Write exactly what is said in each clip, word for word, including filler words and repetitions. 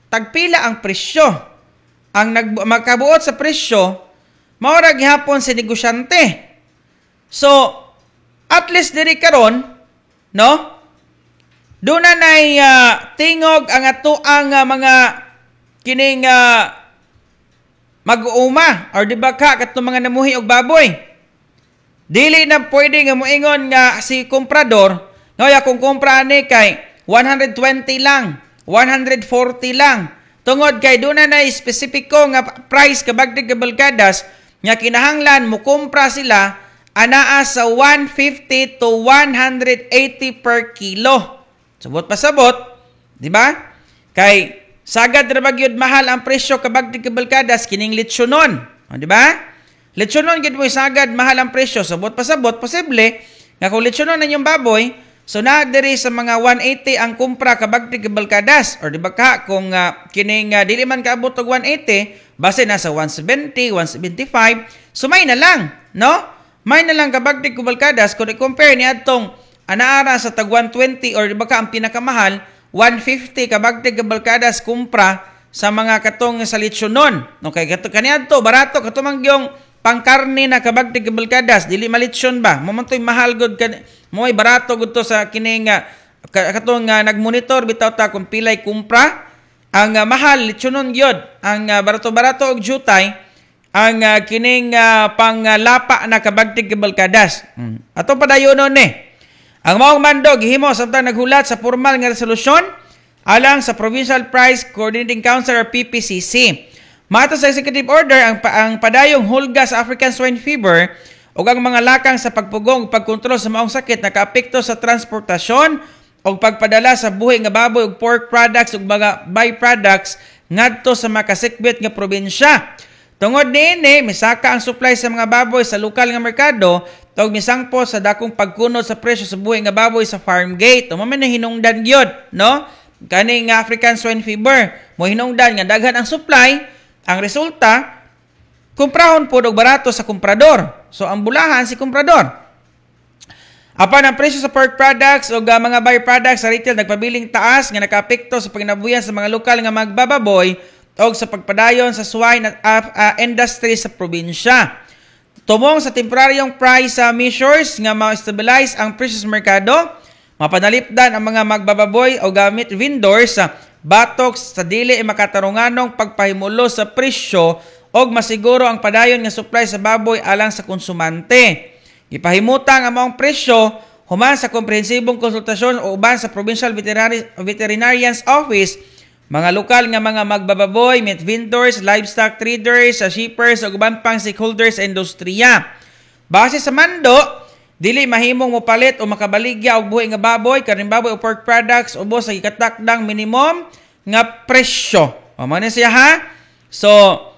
tagpila ang presyo. Ang nag magkabuot sa presyo mao ra gihapon si negosyante. So at least diri karon, no? Doon na nay uh, tingog ang ato ang uh, mga kining uh, mag-uuma or di ba ka katong mga namuhi og baboy. Dili na pwede nga moingon nga si komprador, ngaya kung kumpra ni kay one hundred twenty lang, one hundred forty lang. Tungod kay doon na nay spesipiko nga price kabagdig ka balkadas nga kinahanglan mo kumpra sila anaa sa one fifty to one eighty per kilo. Sabot pa sabot, di ba? Kay sagad ra bagyod mahal ang presyo kabagdig ka balkadas kining litsunon, di ba? Litsunon gid mo sagad mahal ang presyo, sabot pa sabot posible nga kung litsunon na yung baboy, so na diri sa mga one eighty ang kumpra kabagdig ka balkadas or di ba ka kung uh, kining uh, dili man kaabot og one eighty, base na sa one seventy, one seventy-five, so may na lang, no? May na lang kabagdig ka balkadas kung i-compare ni adtong anaara sa tag one twenty or di ba ka ang pinakamahal one fifty kabagdig ka balkadas kumpra sa mga katong sa litsunon. Okay, kato kaniadto barato kato man gyung pangkarne na kabagdig ka balkadas dili malitsyon ba? Mamontoy mahal gud kan moy barato gud to sa kining uh, katong uh, nagmonitor bitaw ta kung pilay kumpra. Ang uh, mahal litsunon gyud, ang uh, barato-barato og jutay ang uh, kining uh, panglapa na kabagdig ka balkadas. Hmm. Ato padayonon ni. Ang maong mando gihimo samtang naghulat sa formal nga resolusyon alang sa Provincial Price Coordinating Council or P P C C. Mato sa executive order ang, ang padayong hulga sa African swine fever o ang mga lakang sa pagpugong pagkontrol sa maong sakit nakaapekto sa transportasyon o pagpadala sa buhi nga baboy ug pork products ug mga byproducts ngadto sa makasikbit nga probinsya. Tungod niini, misaka ang supply sa mga baboy sa lokal nga merkado tawag misangpo sa dakong pagkunod sa presyo sa buhi nga baboy sa farm gate. O man hinungdan gyud, no? Kani nga African swine fever, mo hinungdan nga daghan ang supply, ang resulta kumprahon pud og barato sa komprador. So ang bulahan si komprador. Apan ang presyo sa pork products o mga byproducts sa retail nagpabiling taas nga nakaapekto sa paginabuhian sa mga lokal nga magbababoy o sa pagpadayon sa swine at uh, uh, industry sa probinsya. Tumong sa temporaryong price uh, measures nga ma-stabilize ang presyo sa merkado, mapanalipdan ang mga magbababoy o gamit vendors sa uh, batok sa dili makatarunganong pagpahimulo sa presyo o masiguro ang padayon nga supply sa baboy alang sa konsumante. Ipahimutang ang maong presyo human sa komprehensibong konsultasyon o uban sa Provincial Veterinary, Veterinarian's Office, mga lokal nga mga magbababoy, meat vendors, livestock traders, shippers, ug uban pang stakeholders sa industriya. Base sa mando, dili mahimong mopalit o makabaligya og buhi nga baboy, karning baboy o pork products ubos sa gikatakdang minimum nga presyo. O man siya ha? So,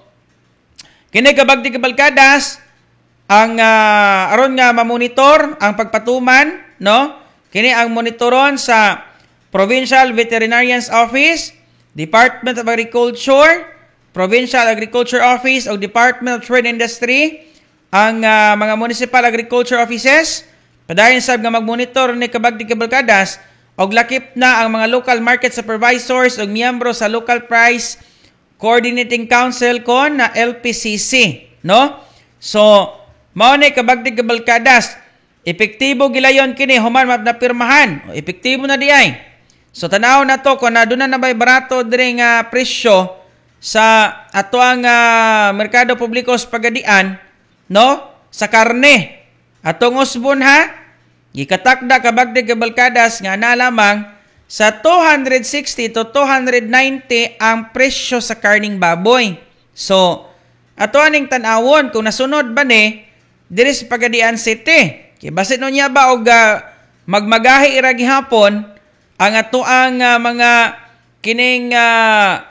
kini kabagdi ka balkadas ang uh, aron nga mamonitor ang pagpatuman, no? Kini ang monitoron sa Provincial Veterinarian's Office, Department of Agriculture, Provincial Agriculture Office o Department of Trade and Industry, ang uh, mga municipal agriculture offices, padayon sab nga magmonitor ni kabagdi ka balkadas og lakip na ang mga local market supervisors ug miyembro sa Local Price Coordinating Council kon na L P C C, no? So, mao ni kabagdi ka balkadas, epektibo gilayon kini human map na pirmahan, epektibo na diay. So tanaw na to kung na doon na nabay barato diri nga presyo sa ato ang uh, merkado publiko sa pagadian, no? Sa karne. Atong usbon ha, gikatakda kabagdi ka balkadas nga na lamang sa two sixty to two ninety ang presyo sa karning baboy. So ato aning tan-awon kung nasunod ba ni diri sa Pagadian City. Kay basit no niya ba og uh, magmagahi ira gihapon ang ato ang uh, mga kining uh,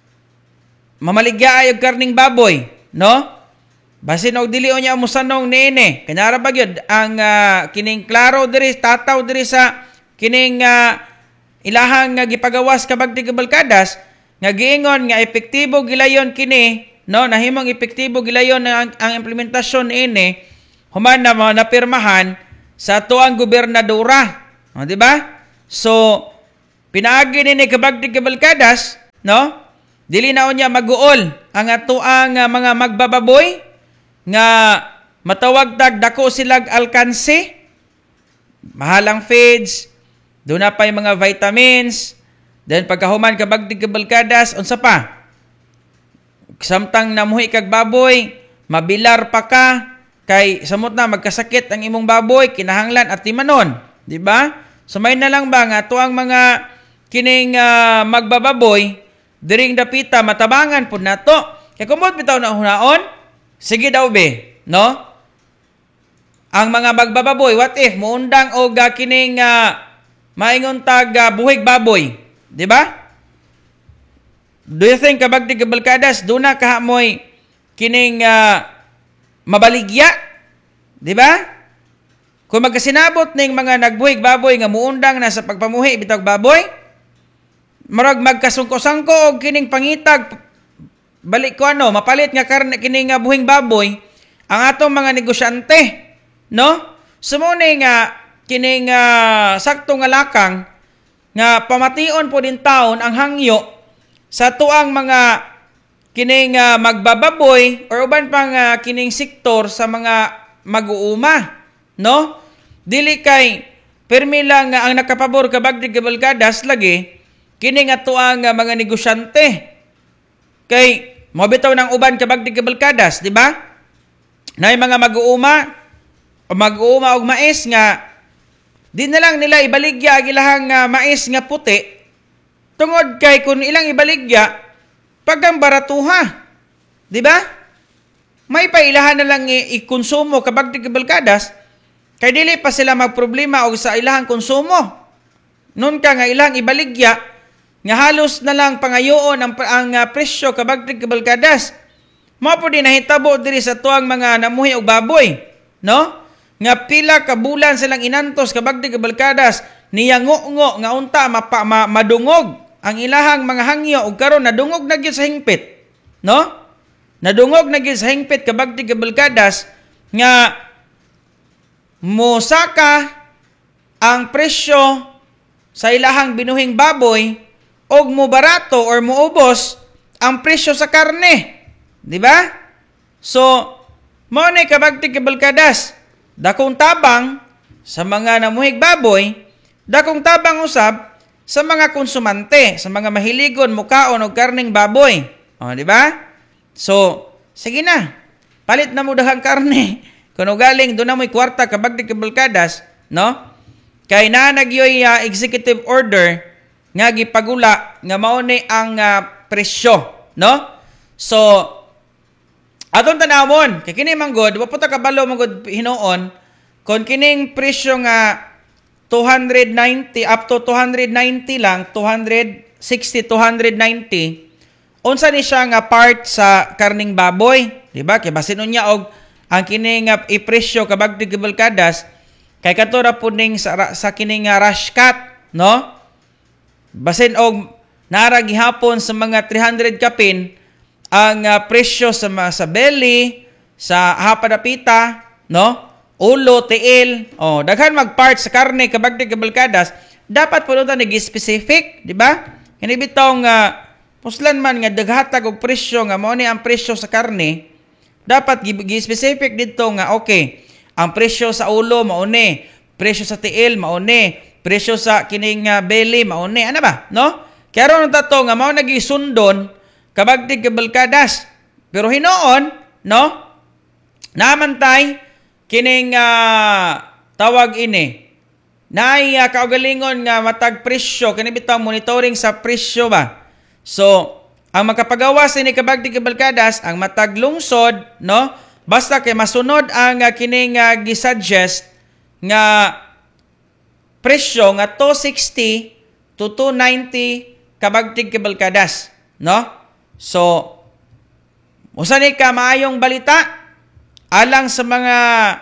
mamaligya og karning baboy, no? Basin og dili unya musanong nene. Kanyara ba gyud ang uh, kining klaro diri tataw diri sa kining uh, ilahang uh, gipagawas kabagdi ka balkadas nga giingon nga epektibo gilayon kini, no? Nahimong epektibo gilayon ang, ang implementasyon ini human na napirmahan sa ato ang gobernadora. O, di ba? So, pinaagi ni kabagdi ka balkadas, no? dili na unya maguol ang atoang uh, mga magbababoy nga matawag tag dako silag alkanse, mahalang feeds, doon na pa yung mga vitamins, then pagkahuman kabagdig kabalkadas, unsa pa? Samtang namuhi kag baboy, mabilar pa ka, kay samot na magkasakit ang imong baboy, kinahanglan at timanon, di ba? So may na lang ba nga to ang mga kining uh, magbababoy, diring dapita matabangan pud nato. Kay kumot bitaw na hunaon, sige daw be, no? Ang mga magbababoy, what if muundang og uh, kining uh, maingon tag uh, buhig baboy, di ba? Do you think kabagdi kabalkadas do na kahamoy kining uh, mabaligya, di ba? Kung magkasinabot ning mga nagbuhig baboy nga muundang na sa pagpamuhi bitag baboy, marag magkasungko-sangko og kining pangitag balik ko ano, mapalit nga karne kining uh, buhing baboy ang atong mga negosyante, no? Sumuni nga kining uh, sakto nga lakang nga pamation po din taon ang hangyo sa tuang mga kining uh, magbababoy or uban pang uh, kining sektor sa mga mag-uuma, no? Dili kay permi lang uh, ang nakapabor kabagdi kabalkadas lagi kining atuang uh, mga negosyante. Kay mabitaw ng uban kabagdi kabalkadas, di ba? Nay mga mag-uuma o mag-uuma og mais nga di na lang nila ibaligya ang ilahang uh, mais nga puti tungod kay kung ilang ibaligya pagkang baratuha, di ba? May pailahan na lang i-konsumo kabagdi kabalkadas kay dili pa sila magproblema og sa ilahang konsumo. Nun ka nga ilang ibaligya nga halos na lang pangayoon ang, ang uh, presyo kabagdi kabalkadas. Mao po din nahitabo diri sa tuang mga namuhi og baboy, no? Nga pila ka bulan silang inantos kabagdi kabalkadas niya ngo nga unta mapa, ma, madungog ang ilahang mga hangyo ug karon nadungog na gyud sa hingpit, no? Nadungog na gyud sa hingpit kabagdi kabalkadas nga mosaka ang presyo sa ilahang binuhing baboy og mo barato or moubos ang presyo sa karne, di ba? So mao ni kabagdi kabalkadas, dakong tabang sa mga namuhig baboy, dakong tabang usab sa mga konsumante, sa mga mahiligon mukaon og karning baboy. O, di ba? So, sige na. Palit na mo daghang karne. Kuno galing do na mo'y kwarta kabagdi kabalkadas, no? Kay na nagyoy uh, executive order nga gipagula nga mao ni ang uh, presyo, no? So, aton tanawon, kay kini manggod, wa puta kabalo manggod hinuon, kon kining presyo nga two ninety up to two ninety lang, two sixty, two ninety, unsa ni siya nga part sa karning baboy, di ba? Kay basin unya og ang kining nga ipresyo kabagdi kabalkadas kay katura pud ning sa, sa kining nga rush cut, no? Basin og nara gihapon sa mga three hundred kapin ang uh, presyo sa sa belly, sa hapadapita, no? Ulo, tiil, oh, daghan mag-part sa karne kabagdi kabalkadas, dapat po nito nag-specific, di ba? Hindi bitong uh, puslan man nga daghatag og presyo nga mao ni ang presyo sa karne, dapat gi-specific dito nga okay, ang presyo sa ulo mao ni, presyo sa tiil mao ni, presyo sa kining uh, belly mao ni, ano ba, no? Kaya ron tato nga mao nagisundon kabagdi kabalkadas. Pero hinoon, no? Namantay kining uh, tawag ini naay uh, kaugalingon nga matag presyo kini bitaw monitoring sa presyo ba. So ang makapagawas ni kabagdi kabalkadas ang matag lungsod, no? Basta kay masunod ang uh, kining uh, gisuggest nga presyo nga two sixty to two ninety kabagdi kabalkadas, no? So usa ni ka maayong balita alang sa mga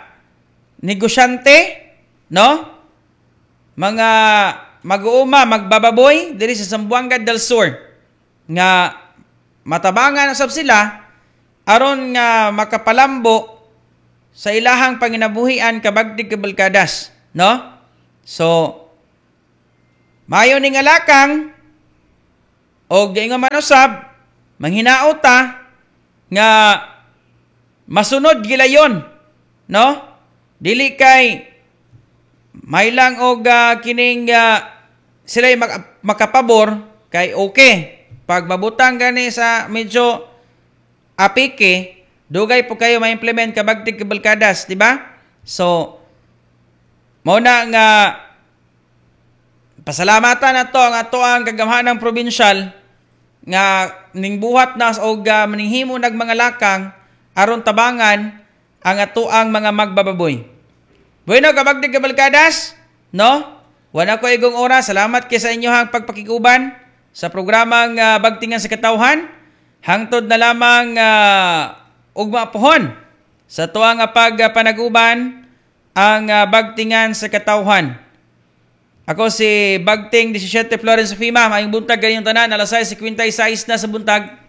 negosyante, no? Mga mag-uuma, magbababoy diri sa Zamboanga del Sur nga matabangan usab sila aron nga makapalambo sa ilahang panginabuhian kabagdi kabalkadas, no? So mayo ning alakang og ingon man usab manghinaot ta nga masunod gilayon, no? Dili kay may lang og uh, kining uh, sila mak- makapabor kay okay. Pag mabutang gani sa medyo apike, dugay po kayo ma-implement kabagtig kabalkadas, di ba? So, mao na nga pasalamatan nato ang ato ang kagamhanang probinsyal nga ningbuhat na og uh, maninghimo nag mga lakang aron tabangan ang ato ang mga magbababoy. Bueno, kabagdig kabalkadas, no? Wala ko igong oras. Salamat kay sa inyo hang pagpakiguban sa programang uh, Bagtingan sa Katawhan. Hangtod na lamang uh, ugma pohon sa tuwa nga pagpanaguban ang uh, Bagtingan sa Katawhan. Ako si Bagting seventeen Florence Fima, maayong buntag kayong tanan, alas sais fifty-six na sa buntag.